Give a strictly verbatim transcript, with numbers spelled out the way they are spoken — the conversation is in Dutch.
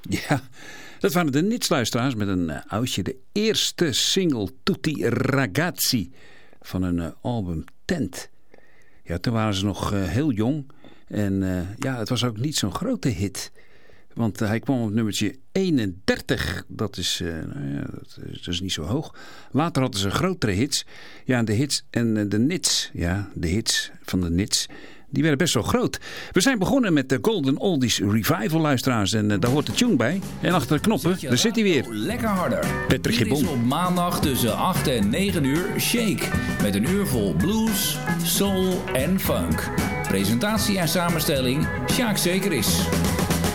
Ja, dat waren de Nits-luisteraars met een uh, oudje. De eerste single Tutti Ragazzi van een uh, album Tent. Ja, toen waren ze nog uh, heel jong. En uh, ja, het was ook niet zo'n grote hit. Want uh, hij kwam op nummertje eenendertig. Dat is, uh, nou ja, dat is, dat is niet zo hoog. Later hadden ze grotere hits. Ja, de hits en uh, de Nits. Ja, de hits van de Nits. Die werden best wel groot. We zijn begonnen met de Golden Oldies Revival, luisteraars. En uh, daar hoort de tune bij. En achter de knoppen, daar zit hij weer. Lekker harder. Patrick Gibbon. Dit is op maandag tussen acht en negen uur Shake. Met een uur vol blues, soul en funk. Presentatie en samenstelling Sjaak Zekeris.